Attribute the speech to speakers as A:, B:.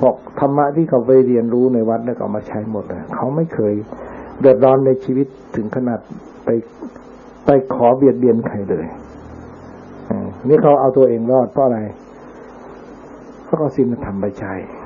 A: บอกธรรมะที่เขาไปเรียนรู้ในวัดแล้วก็เอามาใช้หมดเลยเขาไม่เคยเดือดร้อนในชีวิตถึงขนาดไปขอเบียดเบียนใครเลยนี่เขาเอาตัวเองรอดเพราะอะไรเพราะเขาศีลธรรมไปใช้